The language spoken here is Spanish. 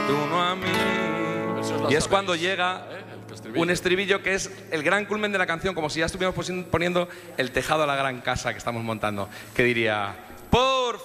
tú no a mí. Y es cuando llega un estribillo que es el gran culmen de la canción, como si ya estuviéramos poniendo el tejado a la gran casa que estamos montando, que diría: por